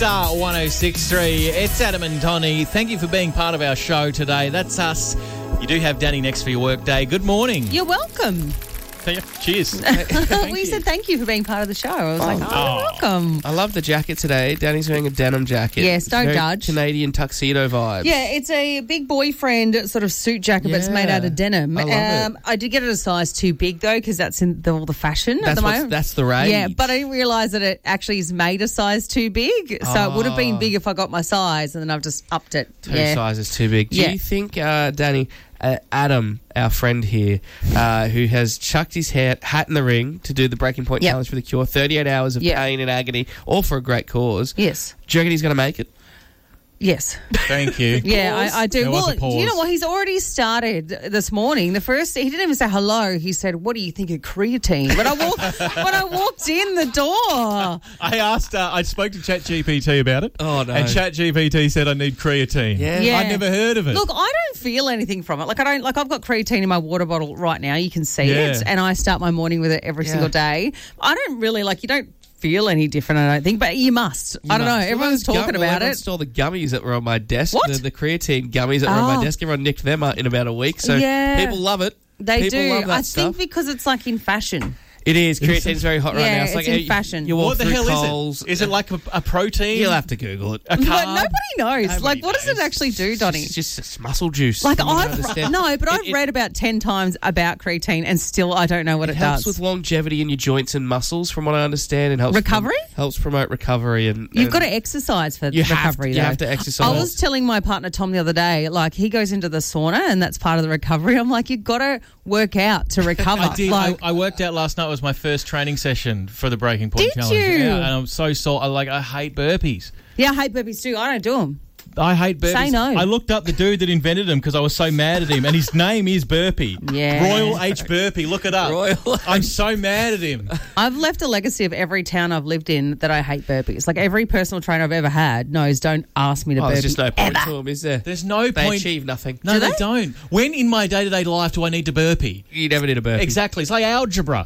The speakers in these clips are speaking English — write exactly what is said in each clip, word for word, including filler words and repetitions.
Star one oh six point three. It's Adam and Tony. Thank you for being part of our show today. That's us. You do have Danny next for your work day. Good morning. You're welcome. Cheers. we you. said thank you for being part of the show. I was oh. like, oh, Oh. you're welcome. I love the jacket today. Danny's wearing a denim jacket. Yes, It's don't very judge. Canadian tuxedo vibes. Yeah, it's a big boyfriend sort of suit jacket, but it's made Yeah. out of denim. I love um, I did get it a size too big, though, because that's in the, all the fashion That's at the what's- moment. that's the rage. Yeah, but I didn't realise that it actually is made a size too big. So it would have been big if I got my size, and then I've just upped it. Two yeah. sizes too big. Do Yeah. you think, uh, Danny, uh, Adam, our friend here, uh, who has chucked his hat, hat in the ring to do the Breaking Point Yep. Challenge for the Cure, thirty-eight hours of Yep. pain and agony, all for a great cause. Yes. Do you reckon he's going to make it? Yes. Thank you. Yeah, I, I do. There was Well, a pause. you know what? He's already started this morning. The first, he didn't even say hello. He said, "What do you think of creatine?" When I walked, when I walked in the door, I asked, uh, I spoke to ChatGPT about it. Oh, no. And ChatGPT said I need creatine. Yeah. Yeah. I'd never heard of it. look, I don't feel anything from it. Like I don't, like I've got creatine in my water bottle right now. You can see Yeah. it, and I start my morning with it every Yeah. single day. I don't really like. You don't feel any different, I don't think, but you must. I don't know. Well, Everyone's those talking gum- well, about everyone it. stole the gummies that were on my desk. What? The, the creatine gummies that were on Oh. my desk. Everyone nicked them out in about a week. So Yeah. people love it. They people do. love that I stuff. think because it's like in fashion. It is. Creatine's very hot right Yeah, now. it's like in you- fashion. You walk what the through hell Coles, is it? Is it like a, a protein? You'll have to Google it. a But carb? nobody knows. Nobody like, what does it knows. actually do, Donny? It's just it's muscle juice. Like You don't I've understand. no, but It- I've it- read about ten times about creatine, and still I don't know what it, It helps does. with longevity in your joints and muscles, from what I understand, and helps Recovery? prom- helps promote recovery. And You've and got to exercise for You have recovery. to- you though. have to exercise. I was telling my partner Tom the other day, like he goes into the sauna, and that's part of the recovery. I'm like, you've got to work out to recover. I did. Like, I, I worked out last night. It was my first training session for the Breaking Point Did Challenge. you? Yeah, and I'm so sore. I like. I hate burpees. yeah, I hate burpees too. I don't do them. I hate burpees. Say no. I looked up the dude that invented them because I was so mad at him, and his name is Burpee. Yeah. Royal H. Burpee. Look it up. Royal I'm so mad at him. I've left a legacy of every town I've lived in that I hate burpees. Like every personal trainer I've ever had knows don't ask me to Oh, burpee. there's just no point ever. to them, is there? There's no They point. achieve nothing. No, Do they? they? don't. When in my day to day life do I need to burpee? You never need a burpee. Exactly. It's like algebra.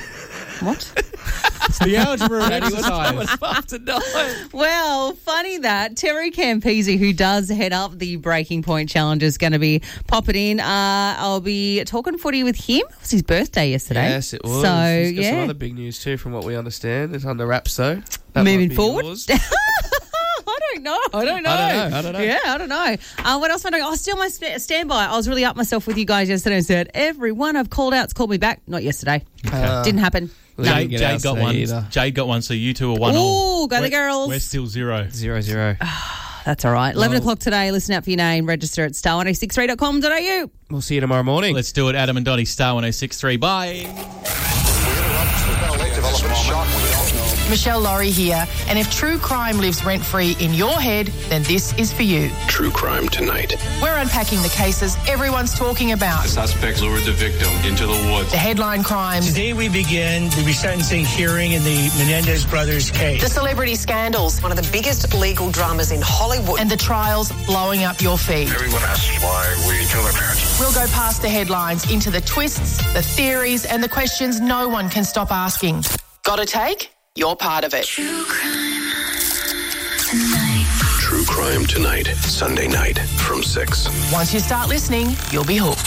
What? It's the algebra Danny was exercise. after nine. Well, funny that Terry Campese, who does head up the Breaking Point Challenge, is going to be popping in. Uh, I'll be talking footy with him. It was his birthday yesterday. Yes, it was. So, He's got yeah. some other big news too, from what we understand. It's on the wraps though. That Moving might be forward. yours. I don't know. I don't know. I don't know. I don't know. Yeah, I don't know. Uh, what else am I doing? Oh, still my st- standby. I was really up myself with you guys yesterday and said, everyone I've called out's called me back. Not yesterday. Uh, Didn't happen. we Jade, didn't get Jade ours got today one. either. Jade got one, so you two are one all. Ooh, go the We're- girls. We're still zero. Zero zero. That's all right. eleven Well- o'clock today. Listen out for your name. Register at star one oh six three dot com dot a u. We'll see you tomorrow morning. Let's do it. Adam and Donny, Star one oh six point three. Bye. Michelle Laurie here, and if true crime lives rent-free in your head, then this is for you. True crime tonight. We're unpacking the cases everyone's talking about. The suspects lured the victim into the woods. The headline crimes, Today we begin the resentencing hearing in the Menendez brothers case. the celebrity scandals, One of the biggest legal dramas in Hollywood. and the trials blowing up your feed. Everyone asks why we kill our parents. We'll go past the headlines into the twists, the theories, and the questions no one can stop asking. Got a take? You're part of it. True crime tonight. Sunday night from six. Once you start listening, you'll be hooked.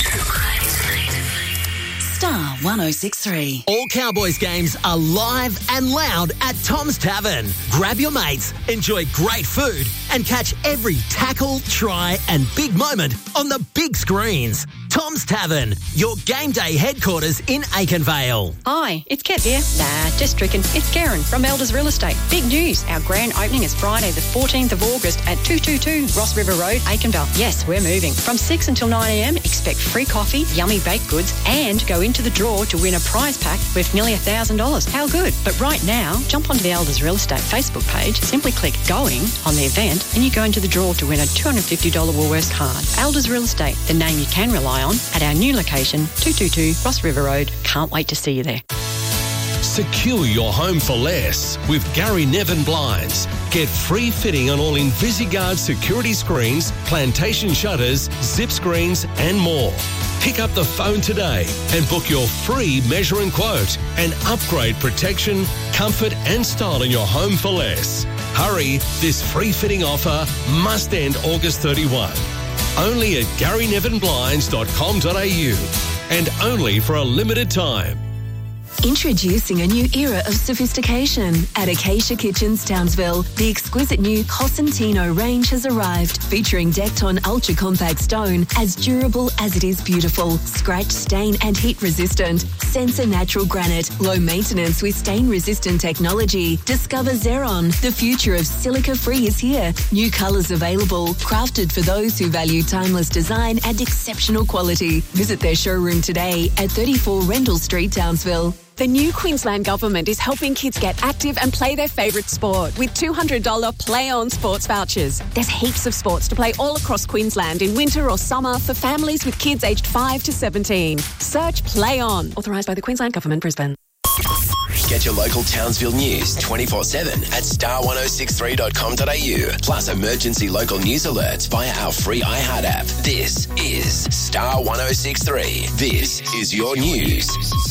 Star one oh six point three. All Cowboys games are live and loud at Tom's Tavern. Grab your mates, enjoy great food, and catch every tackle, try, and big moment on the big screens. Tom's Tavern, your game day headquarters in Aikenvale. Hi, it's Kat here. Nah, just tricking. It's Karen from Elders Real Estate. Big news. Our grand opening is Friday the fourteenth of August at two twenty-two Ross River Road, Aikenvale. Yes, we're moving. From six until nine a m, expect free coffee, yummy baked goods, and go into the draw to win a prize pack worth nearly one thousand dollars. How good? But right now, jump onto the Elders Real Estate Facebook page, simply click Going on the event, and you go into the draw to win a two hundred fifty dollars Woolworths card. Elders Real Estate, the name you can rely on, at our new location, two twenty-two Ross River Road. Can't wait to see you there. Secure your home for less with Gary Nevin Blinds. Get free fitting on all InvisiGuard security screens, plantation shutters, zip screens and more. Pick up the phone today and book your free measure and quote and upgrade protection, comfort and style in your home for less. Hurry, this free fitting offer must end August thirty-first. Only at gary nevin blinds dot com dot a u and only for a limited time. Introducing a new era of sophistication. At Acacia Kitchens, Townsville, the exquisite new Cosentino range has arrived, featuring Decton Ultra Compact Stone, as durable as it is beautiful, scratch, stain and heat resistant. Sensor Natural Granite, low maintenance with stain resistant technology. Discover Xeron, the future of silica-free is here. New colours available, crafted for those who value timeless design and exceptional quality. Visit their showroom today at thirty-four Rendell Street, Townsville. The new Queensland Government is helping kids get active and play their favourite sport with two hundred dollars Play On sports vouchers. There's heaps of sports to play all across Queensland in winter or summer for families with kids aged five to seventeen. Search Play On. Authorised by the Queensland Government, Brisbane. Get your local Townsville news twenty-four seven at star ten sixty-three dot com dot a u. Plus emergency local news alerts via our free iHeart app. This is Star ten sixty-three. This is your news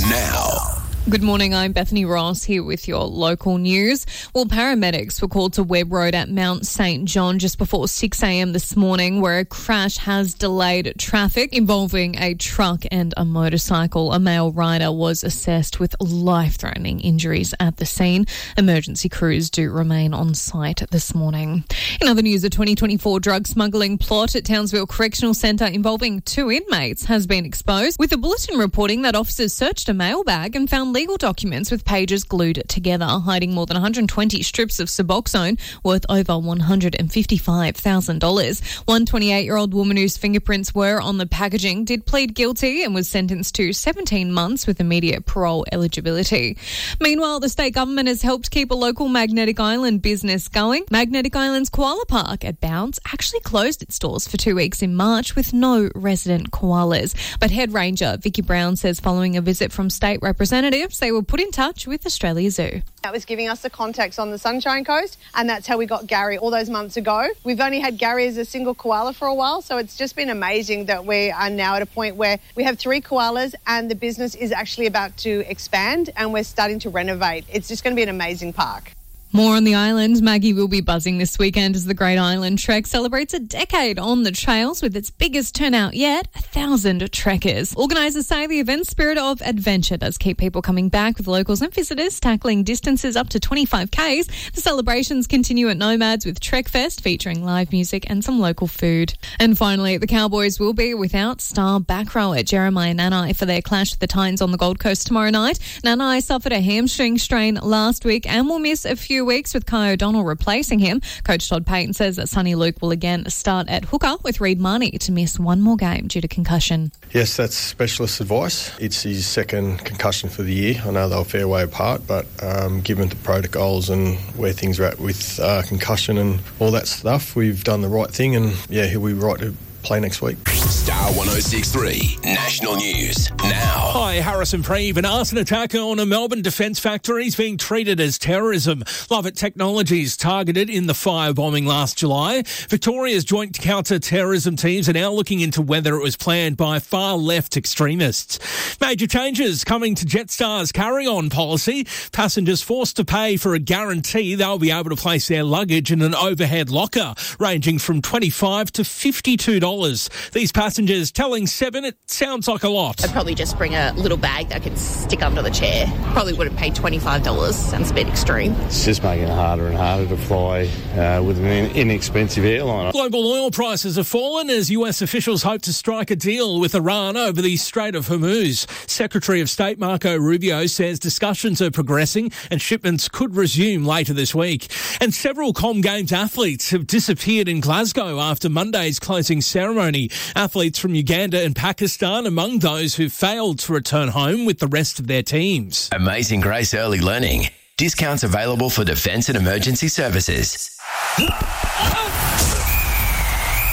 now. Good morning, I'm Bethany Ross here with your local news. Well, paramedics were called to Webb Road at Mount Saint John just before six a.m. this morning, where a crash has delayed traffic involving a truck and a motorcycle. A male rider was assessed with life-threatening injuries at the scene. Emergency crews do remain on site this morning. In other news, a twenty twenty-four drug smuggling plot at Townsville Correctional Centre involving two inmates has been exposed, with a bulletin reporting that officers searched a mailbag and found legal documents with pages glued together, hiding more than one hundred twenty strips of Suboxone worth over one hundred fifty-five thousand dollars. One twenty-eight-year-old woman whose fingerprints were on the packaging did plead guilty and was sentenced to seventeen months with immediate parole eligibility. Meanwhile, the state government has helped keep a local Magnetic Island business going. Magnetic Island's Koala Park at Bounce actually closed its doors for two weeks in March with no resident koalas. But head ranger Vicky Brown says following a visit from state representatives, they were put in touch with Australia Zoo. That was giving us the contacts on the Sunshine Coast, and that's how we got Gary all those months ago. We've only had Gary as a single koala for a while, so it's just been amazing that we are now at a point where we have three koalas and the business is actually about to expand and we're starting to renovate. It's just going to be an amazing park. More on the island. Maggie will be buzzing this weekend as the Great Island Trek celebrates a decade on the trails with its biggest turnout yet, a thousand trekkers. Organisers say the event's spirit of adventure does keep people coming back, with locals and visitors tackling distances up to twenty-five kays. The celebrations continue at Nomads with Trek Fest featuring live music and some local food. And finally, the Cowboys will be without star back rower Jeremiah Nanai for their clash with the Titans on the Gold Coast tomorrow night. Nanai suffered a hamstring strain last week and will miss a few weeks with Kai O'Donnell replacing him. Coach Todd Payton says that Sonny Luke will again start at hooker, with Reid Marnie to miss one more game due to concussion. Yes, that's specialist advice. It's his second concussion for the year. I know they're a fair way apart, but um, given the protocols and where things are at with uh, concussion and all that stuff, we've done the right thing, and yeah, he'll be right to play next week. Star ten sixty-three National News now. Hi, Harrison Preeve. An arson attack on a Melbourne defence factory is being treated as terrorism. Lovett Technologies targeted in the firebombing last July. Victoria's joint counter-terrorism teams are now looking into whether it was planned by far-left extremists. Major changes coming to Jetstar's carry-on policy. Passengers forced to pay for a guarantee they'll be able to place their luggage in an overhead locker, ranging from twenty-five dollars to fifty-two dollars. These passengers telling Seven it sounds like a lot. I'd probably just bring a little bag that I could stick under the chair. Probably would have paid twenty-five dollars. Sounds a bit extreme. It's just making it harder and harder to fly uh, with an in- inexpensive airline. Global oil prices have fallen as U S officials hope to strike a deal with Iran over the Strait of Hormuz. Secretary of State Marco Rubio says discussions are progressing and shipments could resume later this week. And several Com Games athletes have disappeared in Glasgow after Monday's closing ceremony. Athletes from Uganda and Pakistan among those who failed to return home with the rest of their teams. Amazing Grace Early Learning. Discounts available for defence and emergency services. Star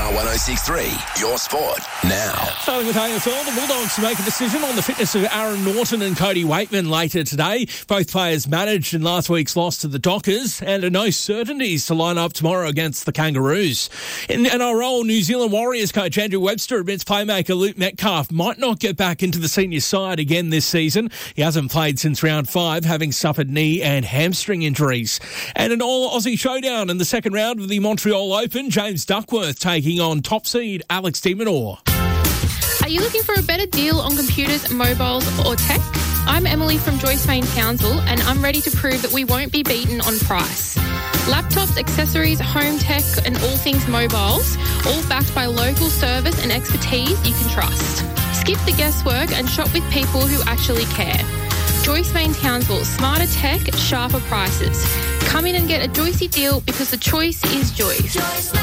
Star one oh six three, your sport now. Starting with A F L, the Bulldogs to make a decision on the fitness of Aaron Norton and Cody Waitman later today. Both players managed in last week's loss to the Dockers and are no certainties to line up tomorrow against the Kangaroos. In N R L, New Zealand Warriors coach Andrew Webster admits playmaker Luke Metcalf might not get back into the senior side again this season. He hasn't played since round five, having suffered knee and hamstring injuries. And an all-Aussie showdown in the second round of the Montreal Open, James Duckworth taking on top seed Alex de Minaur. Are you looking for a better deal on computers, mobiles or tech? I'm Emily from Joyce Main Townsville and I'm ready to prove that we won't be beaten on price. Laptops, accessories, home tech and all things mobiles, all backed by local service and expertise you can trust. Skip the guesswork and shop with people who actually care. Joyce Main Townsville, smarter tech, sharper prices. Come in and get a Joycey deal because the choice is Joyce. Joyce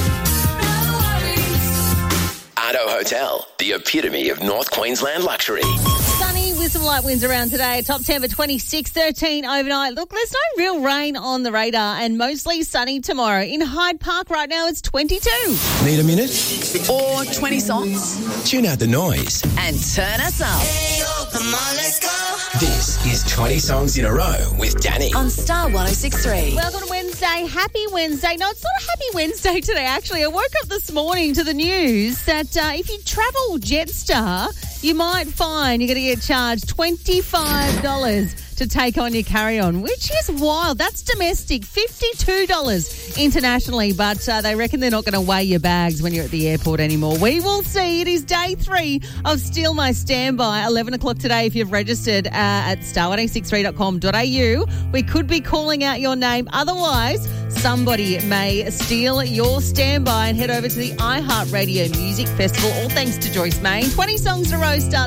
Ardo Hotel, the epitome of North Queensland luxury. Sunny with some light winds around today. Top ten for twenty-six, thirteen overnight. Look, there's no real rain on the radar and mostly sunny tomorrow. In Hyde Park right now, it's twenty-two. Need a minute? Or twenty songs. Tune out the noise. And turn us up. Hey, yo, come on, let's go. This is twenty songs in a row with Danny. On Star one oh six three. Welcome to Wednesday. Happy Wednesday. No, it's not a happy Wednesday today, actually. I woke up this morning to the news that uh, if you travel Jetstar, you might find you're going to get charged twenty-five dollars to take on your carry-on, which is wild. That's domestic, fifty-two dollars internationally, but uh, they reckon they're not going to weigh your bags when you're at the airport anymore. We will see. It is day three of Steal My Standby, eleven o'clock today if you've registered uh, at star one oh six three dot com dot a u. We could be calling out your name. Otherwise, somebody may steal your standby and head over to the iHeartRadio Music Festival, all thanks to Joyce Main. twenty songs in a row starts